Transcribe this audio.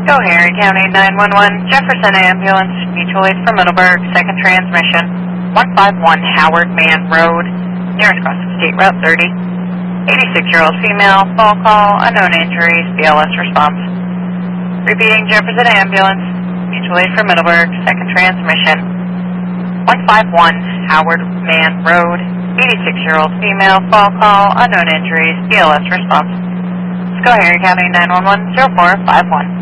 Go Harry County 911, Jefferson Ambulance, mutual aid for Middleburg, second transmission, 151 Howard Mann Road, nearest crossing State Route 30. 86-year-old female, phone call, unknown injuries, BLS response. Repeating Jefferson Ambulance, mutual aid for Middleburg, second transmission, 151 Howard Mann Road, 86-year-old female, phone call, unknown injuries, BLS response. Let's go Harry County 911, 0451.